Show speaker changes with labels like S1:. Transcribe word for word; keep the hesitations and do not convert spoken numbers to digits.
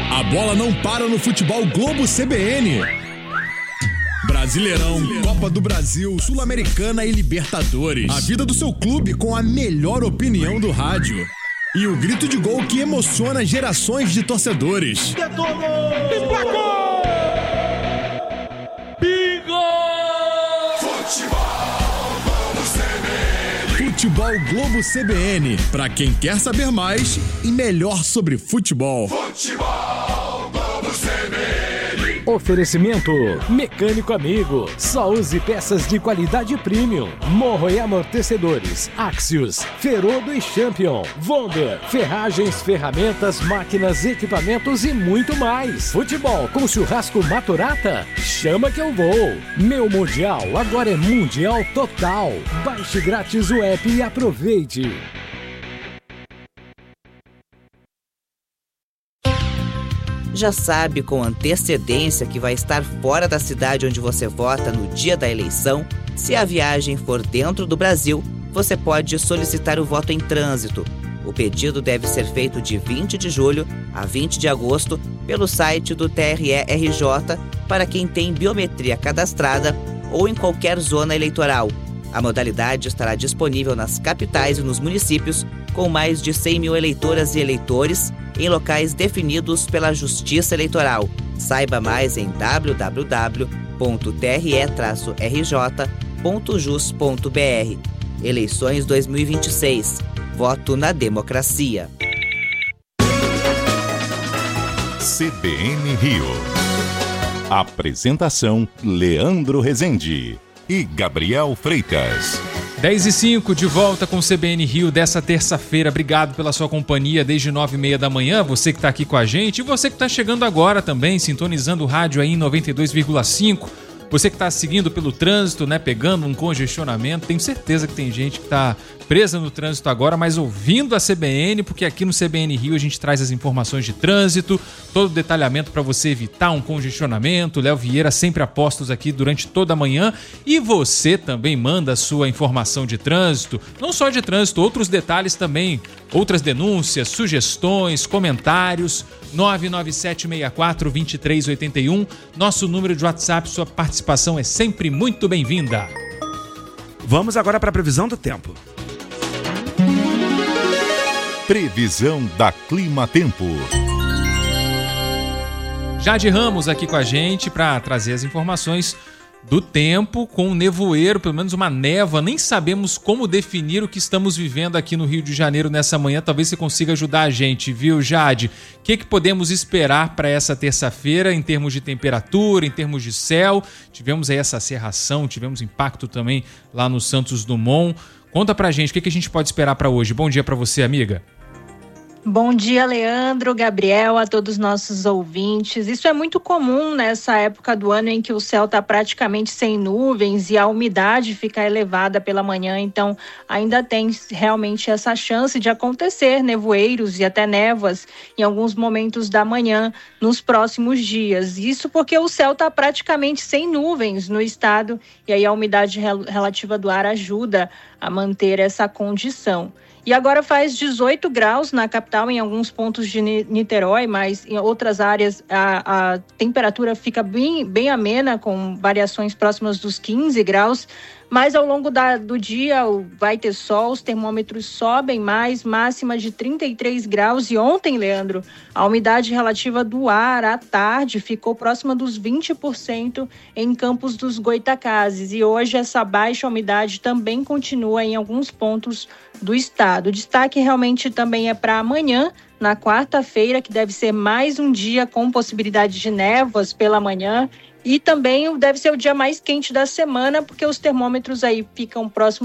S1: A bola não para no futebol Globo C B N. Brasileirão, Copa do Brasil, Sul-Americana e Libertadores. A vida do seu clube com a melhor opinião do rádio. E o grito de gol que emociona gerações de torcedores.
S2: Detonou! Emplacou! Bingo!
S1: Futebol Globo C B N. Futebol Globo C B N. Pra quem quer saber mais e melhor sobre futebol. Futebol Globo C B N.
S3: Oferecimento Mecânico Amigo. Só use peças de qualidade premium. Morro e amortecedores. Axios, Ferodo e Champion. Wonder, ferragens, ferramentas, máquinas, equipamentos e muito mais. Futebol com churrasco Maturata? Chama que eu vou. Meu Mundial agora é Mundial Total. Baixe grátis o app e aproveite.
S4: Já sabe com antecedência que vai estar fora da cidade onde você vota no dia da eleição? Se a viagem for dentro do Brasil, você pode solicitar o voto em trânsito. O pedido deve ser feito de vinte de julho a vinte de agosto pelo site do T R E R J para quem tem biometria cadastrada ou em qualquer zona eleitoral. A modalidade estará disponível nas capitais e nos municípios com mais de cem mil eleitoras e eleitores em locais definidos pela Justiça Eleitoral. Saiba mais em w w w ponto t r e r j ponto jus ponto b r. Eleições dois mil e vinte e seis. Voto na democracia.
S5: C B N Rio. Apresentação: Leandro Rezende e Gabriel Freitas.
S6: dez e cinco, de volta com o C B N Rio dessa terça-feira. Obrigado pela sua companhia desde nove e meia da manhã, você que está aqui com a gente e você que está chegando agora também, sintonizando o rádio aí em noventa e dois vírgula cinco. Você que está seguindo pelo trânsito, né, pegando um congestionamento, tenho certeza que tem gente que está presa no trânsito agora, mas ouvindo a C B N, porque aqui no C B N Rio a gente traz as informações de trânsito, todo o detalhamento para você evitar um congestionamento. Léo Vieira sempre a postos aqui durante toda a manhã e você também manda a sua informação de trânsito, não só de trânsito, outros detalhes também, outras denúncias, sugestões, comentários. nove nove sete seis quatro dois três oito um, nosso número de WhatsApp, sua participação é sempre muito bem-vinda.
S7: Vamos agora para a previsão do tempo.
S5: Previsão da Clima Tempo.
S6: Jade Ramos aqui com a gente para trazer as informações do tempo com nevoeiro, pelo menos uma névoa. Nem sabemos como definir o que estamos vivendo aqui no Rio de Janeiro nessa manhã. Talvez você consiga ajudar a gente, viu, Jade? O que, que podemos esperar para essa terça-feira em termos de temperatura, em termos de céu? Tivemos aí essa cerração, tivemos impacto também lá no Santos Dumont. Conta pra gente, o que, que a gente pode esperar para hoje? Bom dia para você, amiga.
S8: Bom dia, Leandro, Gabriel, a todos os nossos ouvintes. Isso é muito comum nessa época do ano em que o céu está praticamente sem nuvens e a umidade fica elevada pela manhã, então ainda tem realmente essa chance de acontecer nevoeiros e até névoas em alguns momentos da manhã nos próximos dias. Isso porque o céu está praticamente sem nuvens no estado e aí a umidade relativa do ar ajuda a manter essa condição. E agora faz dezoito graus na capital, em alguns pontos de Niterói, mas em outras áreas a, a temperatura fica bem, bem amena, com variações próximas dos quinze graus. Mas ao longo da, do dia vai ter sol, os termômetros sobem mais, máxima de trinta e três graus. E ontem, Leandro, a umidade relativa do ar à tarde ficou próxima dos vinte por cento em Campos dos Goytacazes. E hoje essa baixa umidade também continua em alguns pontos do estado. O destaque realmente também é para amanhã, na quarta-feira, que deve ser mais um dia com possibilidade de névoas pela manhã. E também deve ser o dia mais quente da semana, porque os termômetros aí ficam próximos